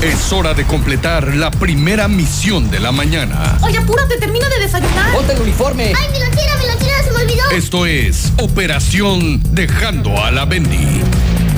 Es hora de completar la primera misión de la mañana. Oye, apúrate, termina de desayunar. ¡Ponte el uniforme! ¡Ay, mi lonchera, se me olvidó! Esto es Operación Dejando a la Bendy.